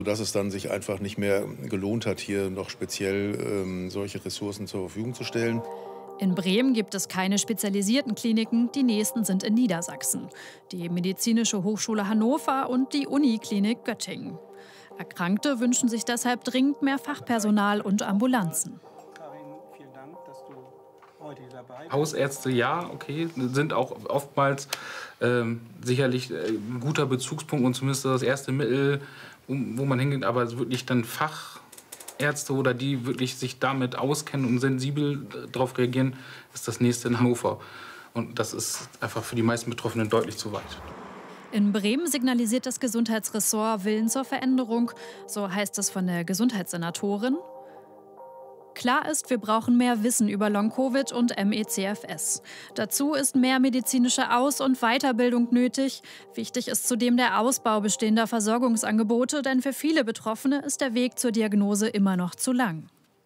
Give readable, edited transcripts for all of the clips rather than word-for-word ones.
Dass es dann sich einfach nicht mehr gelohnt hat, hier noch speziell solche Ressourcen zur Verfügung zu stellen. In Bremen gibt es keine spezialisierten Kliniken, die nächsten sind in Niedersachsen. Die Medizinische Hochschule Hannover und die Uniklinik Göttingen. Erkrankte wünschen sich deshalb dringend mehr Fachpersonal und Ambulanzen. Vielen Dank, dass du heute dabei bist. Hausärzte, ja, okay, sind auch oftmals sicherlich ein guter Bezugspunkt und zumindest das erste Mittel, wo man hingeht, aber wirklich dann Fachärzte oder die wirklich sich damit auskennen und sensibel darauf reagieren, ist das nächste in Hannover. Und das ist einfach für die meisten Betroffenen deutlich zu weit. In Bremen signalisiert das Gesundheitsressort Willen zur Veränderung, so heißt es von der Gesundheitssenatorin. Klar ist, wir brauchen mehr Wissen über Long-Covid und ME/CFS. Dazu ist mehr medizinische Aus- und Weiterbildung nötig. Wichtig ist zudem der Ausbau bestehender Versorgungsangebote, denn für viele Betroffene ist der Weg zur Diagnose immer noch zu lang.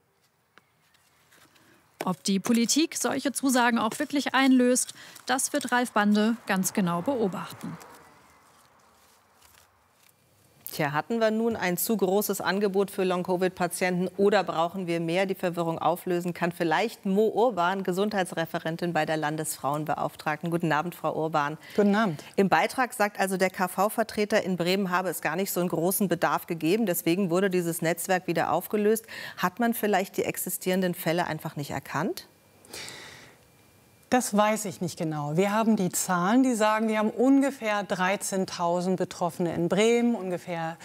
Ob die Politik solche Zusagen auch wirklich einlöst, das wird Ralf Bande ganz genau beobachten. Tja, hatten wir nun ein zu großes Angebot für Long-Covid-Patienten oder brauchen wir mehr? Die Verwirrung auflösen kann vielleicht Mo Urban, Gesundheitsreferentin bei der Landesfrauenbeauftragten. Guten Abend, Frau Urban. Guten Abend. Im Beitrag sagt also der KV-Vertreter, in Bremen habe es gar nicht so einen großen Bedarf gegeben. Deswegen wurde dieses Netzwerk wieder aufgelöst. Hat man vielleicht die existierenden Fälle einfach nicht erkannt? Das weiß ich nicht genau. Wir haben die Zahlen, die sagen, wir haben ungefähr 13.000 Betroffene in Bremen, ungefähr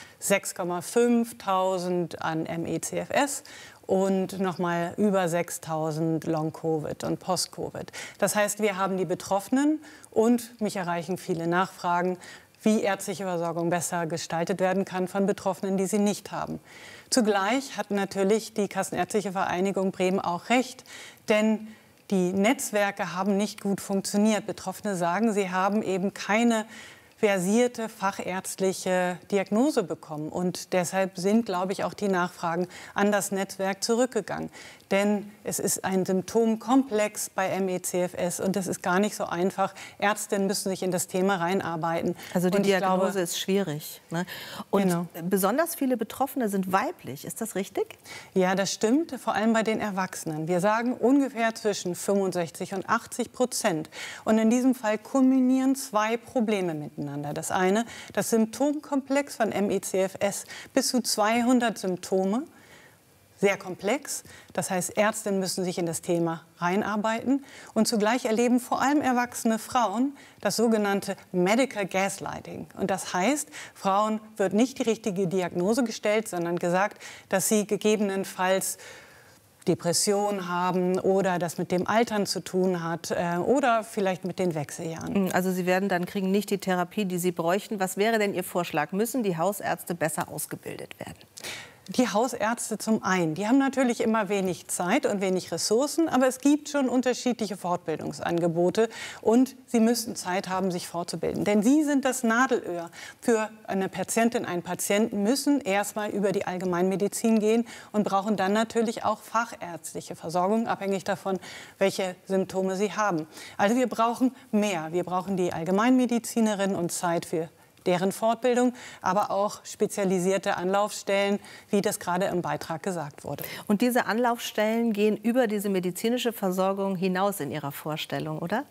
6.500 an ME/CFS und noch mal über 6.000 Long-Covid und Post-Covid. Das heißt, wir haben die Betroffenen und mich erreichen viele Nachfragen, wie ärztliche Versorgung besser gestaltet werden kann von Betroffenen, die sie nicht haben. Zugleich hat natürlich die Kassenärztliche Vereinigung Bremen auch recht, denn die Netzwerke haben nicht gut funktioniert. Betroffene sagen, sie haben eben keine versierte fachärztliche Diagnose bekommen. Und deshalb sind, glaube ich, auch die Nachfragen an das Netzwerk zurückgegangen. Denn es ist ein Symptomkomplex bei ME/CFS und das ist gar nicht so einfach. Ärztinnen müssen sich in das Thema reinarbeiten. Also die Diagnose ist schwierig, ne? Und genau. Besonders viele Betroffene sind weiblich. Ist das richtig? Ja, das stimmt, vor allem bei den Erwachsenen. Wir sagen ungefähr zwischen 65 und 80%. Und in diesem Fall kombinieren zwei Probleme miteinander. Das eine, das Symptomkomplex von ME/CFS, bis zu 200 Symptome. Sehr komplex. Das heißt, Ärztinnen müssen sich in das Thema reinarbeiten. Und zugleich erleben vor allem erwachsene Frauen das sogenannte Medical Gaslighting. Und das heißt, Frauen wird nicht die richtige Diagnose gestellt, sondern gesagt, dass sie gegebenenfalls Depression haben oder das mit dem Altern zu tun hat oder vielleicht mit den Wechseljahren. Also Sie kriegen nicht die Therapie, die Sie bräuchten. Was wäre denn Ihr Vorschlag? Müssen die Hausärzte besser ausgebildet werden? Die Hausärzte zum einen, die haben natürlich immer wenig Zeit und wenig Ressourcen, aber es gibt schon unterschiedliche Fortbildungsangebote und sie müssen Zeit haben, sich fortzubilden. Denn sie sind das Nadelöhr für eine Patientin, einen Patienten müssen erstmal über die Allgemeinmedizin gehen und brauchen dann natürlich auch fachärztliche Versorgung, abhängig davon, welche Symptome sie haben. Also wir brauchen mehr. Wir brauchen die Allgemeinmedizinerin und Zeit für deren Fortbildung, aber auch spezialisierte Anlaufstellen, wie das gerade im Beitrag gesagt wurde. Und diese Anlaufstellen gehen über diese medizinische Versorgung hinaus in Ihrer Vorstellung, oder?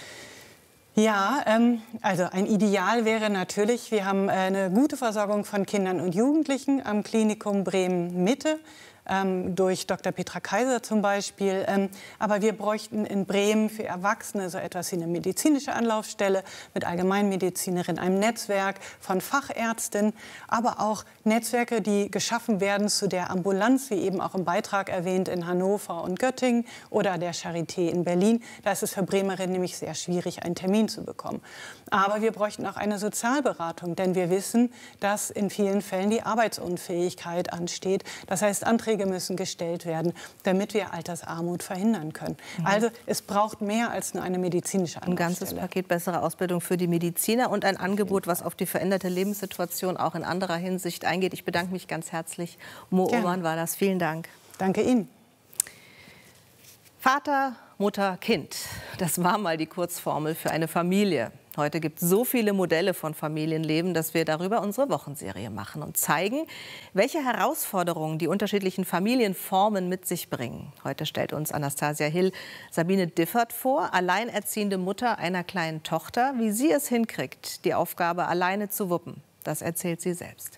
Ja, also ein Ideal wäre natürlich, wir haben eine gute Versorgung von Kindern und Jugendlichen am Klinikum Bremen-Mitte. Durch Dr. Petra Kaiser zum Beispiel. Aber wir bräuchten in Bremen für Erwachsene so etwas wie eine medizinische Anlaufstelle mit Allgemeinmedizinerin, einem Netzwerk von Fachärztinnen, aber auch Netzwerke, die geschaffen werden zu der Ambulanz, wie eben auch im Beitrag erwähnt, in Hannover und Göttingen oder der Charité in Berlin. Da ist es für Bremerinnen nämlich sehr schwierig, einen Termin zu bekommen. Aber wir bräuchten auch eine Sozialberatung, denn wir wissen, dass in vielen Fällen die Arbeitsunfähigkeit ansteht. Das heißt, Anträge müssen gestellt werden, damit wir Altersarmut verhindern können. Also es braucht mehr als nur eine medizinische Anlaufstelle. Ein ganzes Paket bessere Ausbildung für die Mediziner und ein Angebot, was auf die veränderte Lebenssituation auch in anderer Hinsicht eingeht. Ich bedanke mich ganz herzlich. Mo Urban war das. Vielen Dank. Danke Ihnen. Vater, Mutter, Kind. Das war mal die Kurzformel für eine Familie. Heute gibt es so viele Modelle von Familienleben, dass wir darüber unsere Wochenserie machen und zeigen, welche Herausforderungen die unterschiedlichen Familienformen mit sich bringen. Heute stellt uns Anastasia Hill Sabine Differt vor, alleinerziehende Mutter einer kleinen Tochter, wie sie es hinkriegt, die Aufgabe alleine zu wuppen. Das erzählt sie selbst.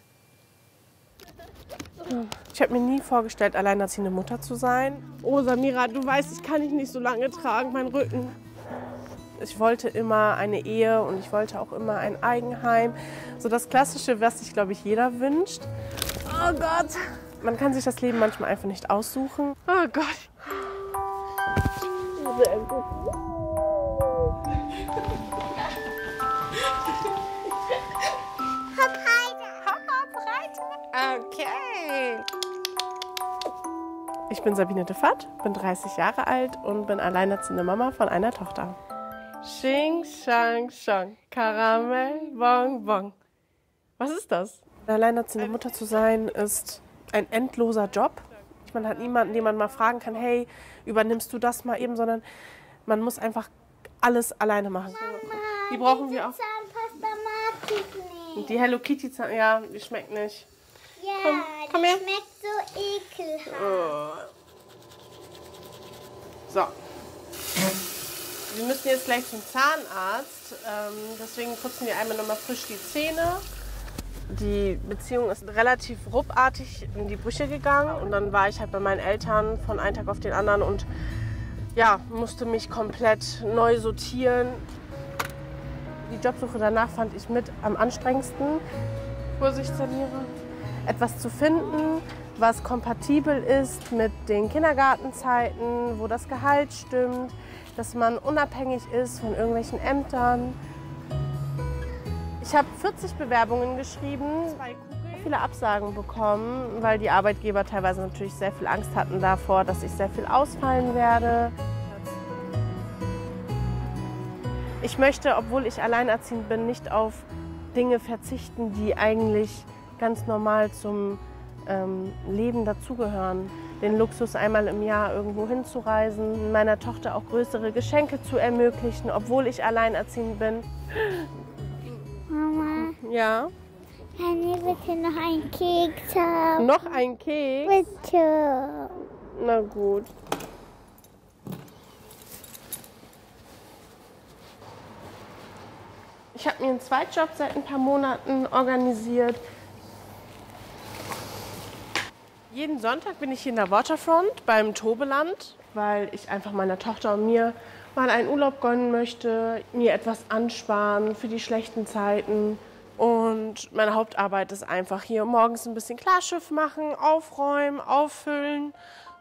Ich habe mir nie vorgestellt, alleinerziehende Mutter zu sein. Oh, Samira, du weißt, ich kann dich nicht so lange tragen, mein Rücken. Ich wollte immer eine Ehe und ich wollte auch immer ein Eigenheim. So das Klassische, was sich, glaube ich, jeder wünscht. Oh Gott. Man kann sich das Leben manchmal einfach nicht aussuchen. Oh Gott. Sehr gut. Okay. Ich bin Sabine Differt, bin 30 Jahre alt und bin alleinerziehende Mama von einer Tochter. Xing, Shang, Shang, Karamell, Bonbon. Was ist das? Alleinerziehende Mutter zu sein ist ein endloser Job. Man hat niemanden, den man mal fragen kann, hey, übernimmst du das mal eben, sondern man muss einfach alles alleine machen. Mama, die brauchen wir auch. Zahnpasta mag ich nicht. Die Hello Kitty Zahnpasta, ja, die schmeckt nicht. Ja, komm die her. schmeckt so ekelhaft. Oh. So. Wir müssen jetzt gleich zum Zahnarzt. Deswegen putzen wir einmal nochmal frisch die Zähne. Die Beziehung ist relativ ruckartig in die Brüche gegangen. Und dann war ich halt bei meinen Eltern von einem Tag auf den anderen und ja, musste mich komplett neu sortieren. Die Jobsuche danach fand ich mit am anstrengendsten. Vorsicht, Samira. Etwas zu finden, was kompatibel ist mit den Kindergartenzeiten, wo das Gehalt stimmt, dass man unabhängig ist von irgendwelchen Ämtern. Ich habe 40 Bewerbungen geschrieben, viele Absagen bekommen, weil die Arbeitgeber teilweise natürlich sehr viel Angst hatten davor, dass ich sehr viel ausfallen werde. Ich möchte, obwohl ich alleinerziehend bin, nicht auf Dinge verzichten, die eigentlich ganz normal zum Leben dazugehören. Den Luxus, einmal im Jahr irgendwo hinzureisen, meiner Tochter auch größere Geschenke zu ermöglichen, obwohl ich alleinerziehend bin. Mama, Ja? kann ich bitte noch einen Keks haben? Noch ein Keks? Bitte. Na gut. Ich habe mir einen Zweitjob seit ein paar Monaten organisiert. Jeden Sonntag bin ich hier in der Waterfront beim Tobeland, weil ich einfach meiner Tochter und mir mal einen Urlaub gönnen möchte, mir etwas ansparen für die schlechten Zeiten. Und meine Hauptarbeit ist einfach hier morgens ein bisschen Klarschiff machen, aufräumen, auffüllen.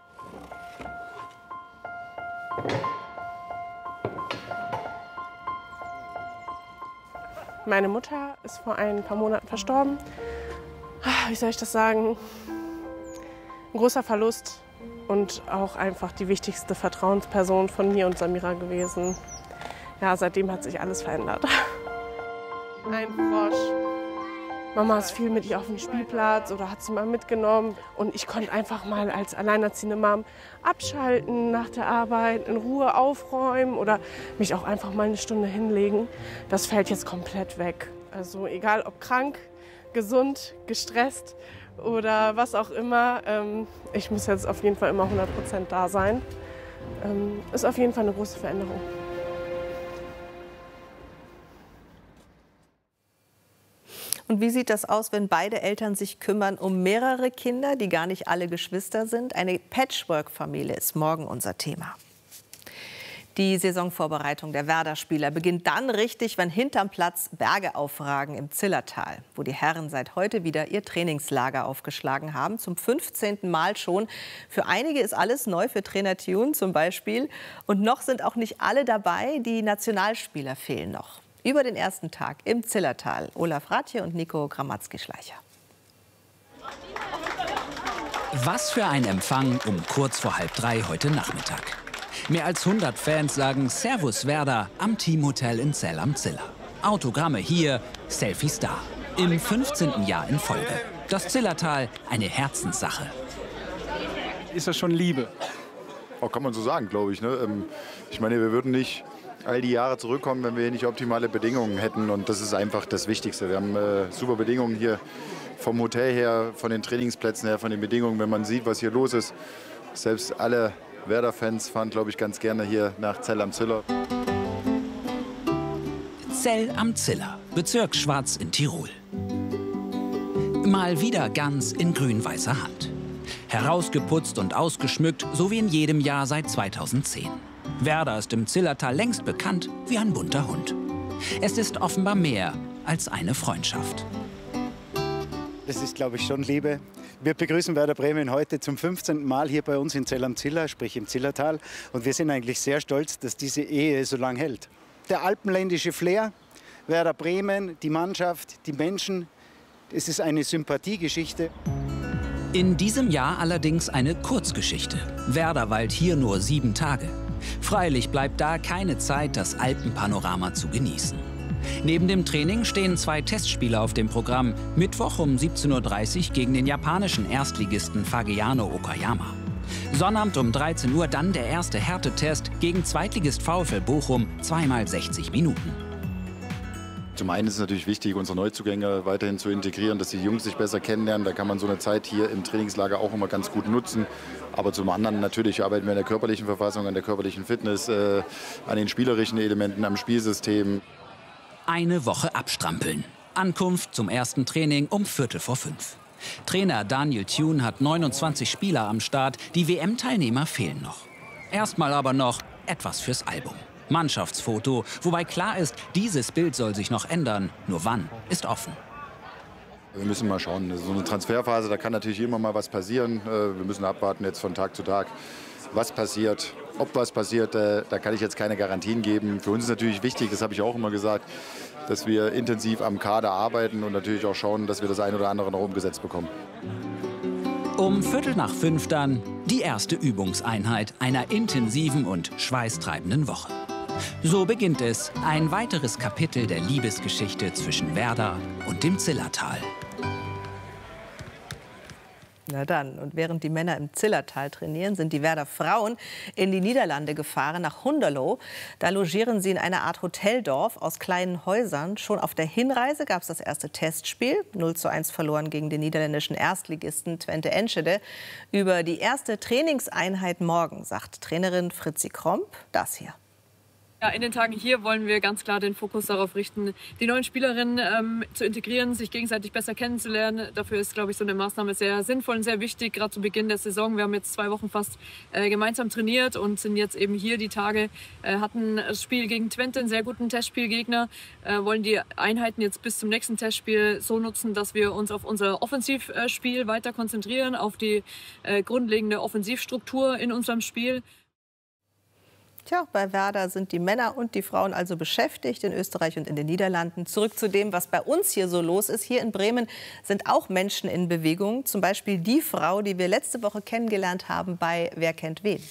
Meine Mutter ist vor ein paar Monaten verstorben. Wie soll ich das sagen? Ein großer Verlust und auch einfach die wichtigste Vertrauensperson von mir und Samira gewesen. Ja, seitdem hat sich alles verändert. Ein Frosch. Mama ist viel mit ihr auf dem Spielplatz oder hat sie mal mitgenommen. Und ich konnte einfach mal als alleinerziehende Mom abschalten nach der Arbeit, in Ruhe aufräumen oder mich auch einfach mal eine Stunde hinlegen. Das fällt jetzt komplett weg. Also egal ob krank, gesund, gestresst oder was auch immer. Ich muss jetzt auf jeden Fall immer 100% da sein. Ist auf jeden Fall eine große Veränderung. Und wie sieht das aus, wenn beide Eltern sich kümmern um mehrere Kinder, die gar nicht alle Geschwister sind? Eine Patchwork-Familie ist morgen unser Thema. Die Saisonvorbereitung der Werder-Spieler beginnt dann richtig, wenn hinterm Platz Berge aufragen im Zillertal, wo die Herren seit heute wieder ihr Trainingslager aufgeschlagen haben, zum 15. Mal schon. Für einige ist alles neu, für Trainer Thune zum Beispiel. Und noch sind auch nicht alle dabei, die Nationalspieler fehlen noch. Über den ersten Tag im Zillertal, Olaf Rathje und Nico Gramatzki-Schleicher. Was für ein Empfang um kurz vor 2:30 heute Nachmittag. Mehr als 100 Fans sagen Servus Werder am Teamhotel in Zell am Ziller. Autogramme hier, Selfies da. Im 15. Jahr in Folge. Das Zillertal, eine Herzenssache. Ist das schon Liebe? Kann man so sagen, glaube ich. Ne? Ich meine, wir würden nicht all die Jahre zurückkommen, wenn wir hier nicht optimale Bedingungen hätten. Und das ist einfach das Wichtigste. Wir haben super Bedingungen hier vom Hotel her, von den Trainingsplätzen her, von den Bedingungen. Wenn man sieht, was hier los ist, selbst alle Werder-Fans fahren, glaube ich, ganz gerne hier nach Zell am Ziller. Zell am Ziller, Bezirk Schwarz in Tirol. Mal wieder ganz in grün-weißer Hand. Herausgeputzt und ausgeschmückt, so wie in jedem Jahr seit 2010. Werder ist im Zillertal längst bekannt wie ein bunter Hund. Es ist offenbar mehr als eine Freundschaft. Das ist, glaube ich, schon Liebe. Wir begrüßen Werder Bremen heute zum 15. Mal hier bei uns in Zell am Ziller, sprich im Zillertal. Und wir sind eigentlich sehr stolz, dass diese Ehe so lange hält. Der alpenländische Flair, Werder Bremen, die Mannschaft, die Menschen, es ist eine Sympathiegeschichte. In diesem Jahr allerdings eine Kurzgeschichte. Werder weilt hier nur 7 Tage. Freilich bleibt da keine Zeit, das Alpenpanorama zu genießen. Neben dem Training stehen 2 Testspiele auf dem Programm. Mittwoch um 17:30 Uhr gegen den japanischen Erstligisten Fagiano Okayama. Sonnabend um 13 Uhr dann der erste Härtetest gegen Zweitligist VfL Bochum, 2x 60 Minuten. Zum einen ist es natürlich wichtig, unsere Neuzugänge weiterhin zu integrieren, dass die Jungs sich besser kennenlernen. Da kann man so eine Zeit hier im Trainingslager auch immer ganz gut nutzen. Aber zum anderen natürlich arbeiten wir an der körperlichen Verfassung, an der körperlichen Fitness, an den spielerischen Elementen, am Spielsystem. Eine Woche abstrampeln. Ankunft zum ersten Training um 4:45. Trainer Daniel Thune hat 29 Spieler am Start. Die WM-Teilnehmer fehlen noch. Erstmal aber noch etwas fürs Album. Mannschaftsfoto, wobei klar ist, dieses Bild soll sich noch ändern. Nur wann, ist offen. Wir müssen mal schauen. So eine Transferphase, da kann natürlich immer mal was passieren. Wir müssen abwarten jetzt von Tag zu Tag, was passiert. Ob was passiert, da kann ich jetzt keine Garantien geben. Für uns ist natürlich wichtig, das habe ich auch immer gesagt, dass wir intensiv am Kader arbeiten und natürlich auch schauen, dass wir das ein oder andere noch umgesetzt bekommen. Um 4:45 dann die erste Übungseinheit einer intensiven und schweißtreibenden Woche. So beginnt es, ein weiteres Kapitel der Liebesgeschichte zwischen Werder und dem Zillertal. Na dann, und während die Männer im Zillertal trainieren, sind die Werder Frauen in die Niederlande gefahren, nach Hoenderloo. Da logieren sie in einer Art Hoteldorf aus kleinen Häusern. Schon auf der Hinreise gab es das erste Testspiel. 0:1 verloren gegen den niederländischen Erstligisten Twente Enschede. Über die erste Trainingseinheit morgen sagt Trainerin Fritzi Kromp das hier. Ja, in den Tagen hier wollen wir ganz klar den Fokus darauf richten, die neuen Spielerinnen zu integrieren, sich gegenseitig besser kennenzulernen. Dafür ist, glaube ich, so eine Maßnahme sehr sinnvoll und sehr wichtig, gerade zu Beginn der Saison. Wir haben jetzt 2 Wochen fast gemeinsam trainiert und sind jetzt eben hier die Tage, hatten das Spiel gegen Twente, einen sehr guten Testspielgegner, wollen die Einheiten jetzt bis zum nächsten Testspiel so nutzen, dass wir uns auf unser Offensivspiel weiter konzentrieren, auf die grundlegende Offensivstruktur in unserem Spiel. Tja, bei Werder sind die Männer und die Frauen also beschäftigt, in Österreich und in den Niederlanden. Zurück zu dem, was bei uns hier so los ist. Hier in Bremen sind auch Menschen in Bewegung. Zum Beispiel die Frau, die wir letzte Woche kennengelernt haben bei Wer kennt wen.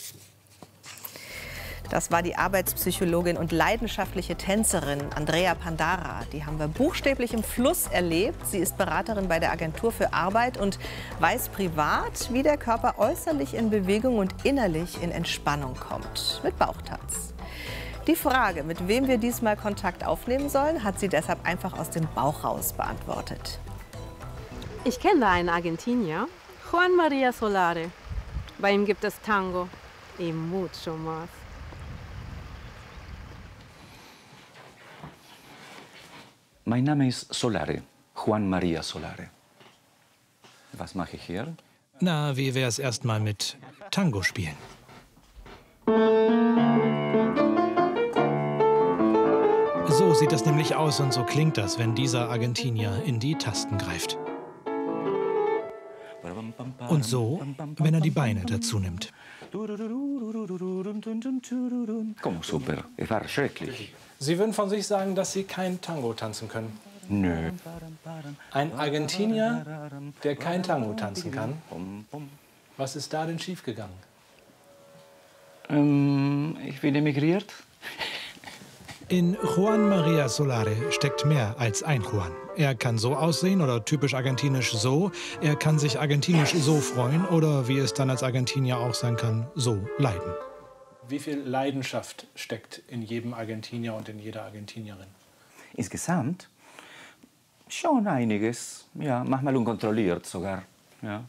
Das war die Arbeitspsychologin und leidenschaftliche Tänzerin Andrea Pandara. Die haben wir buchstäblich im Fluss erlebt. Sie ist Beraterin bei der Agentur für Arbeit und weiß privat, wie der Körper äußerlich in Bewegung und innerlich in Entspannung kommt. Mit Bauchtanz. Die Frage, mit wem wir diesmal Kontakt aufnehmen sollen, hat sie deshalb einfach aus dem Bauch raus beantwortet. Ich kenne da einen Argentinier, Juan María Solare. Bei ihm gibt es Tango y mucho más. Mein Name ist Solare, Juan María Solare. Was mache ich hier? Na, wie wär's erst mal mit Tango spielen? So sieht das nämlich aus und so klingt das, wenn dieser Argentinier in die Tasten greift. Und so, wenn er die Beine dazu nimmt. Komm, super. Es war schrecklich. Sie würden von sich sagen, dass Sie kein Tango tanzen können? Nö. Ein Argentinier, der kein Tango tanzen kann? Was ist da denn schiefgegangen? Ich bin emigriert. In Juan María Solare steckt mehr als ein Juan. Er kann so aussehen oder typisch argentinisch so. Er kann sich argentinisch so freuen oder, wie es dann als Argentinier auch sein kann, so leiden. Wie viel Leidenschaft steckt in jedem Argentinier und in jeder Argentinierin? Insgesamt schon einiges, ja, manchmal unkontrolliert sogar. Ja.